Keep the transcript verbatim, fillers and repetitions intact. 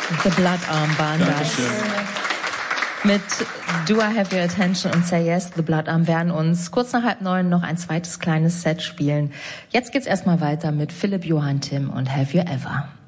The Blood Arm waren das. Mit Do I Have Your Attention und Say Yes, The Blood Arm werden uns kurz nach halb neun noch ein zweites kleines Set spielen. Jetzt geht's erstmal weiter mit Philipp Johann Timm und Have You Ever.